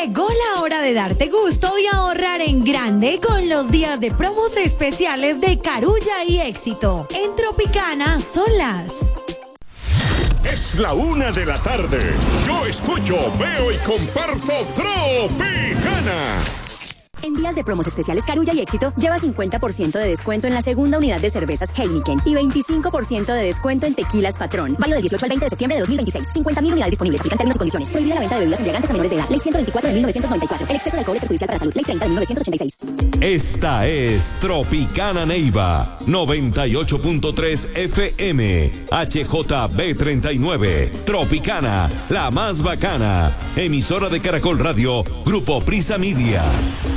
Llegó la hora de darte gusto y ahorrar en grande con los días de promos especiales de Carulla y Éxito. En Tropicana son las... Es la 1:00 p.m. Yo escucho, veo y comparto Tropicana. En días de promos especiales Carulla y Éxito, lleva 50% de descuento en la segunda unidad de cervezas Heineken y 25% de descuento en tequilas Patrón. Válido del 18 al 20 de septiembre de 2026. 50.000 unidades disponibles. Aplican términos y condiciones. Prohibida la venta de bebidas embriagantes a menores de edad. Ley 124 de 1994. El exceso de alcohol es perjudicial para la salud. Ley 30 de 1986. Esta es Tropicana Neiva 98.3 FM HJB39. Tropicana, la más bacana. Emisora de Caracol Radio, Grupo Prisa Media.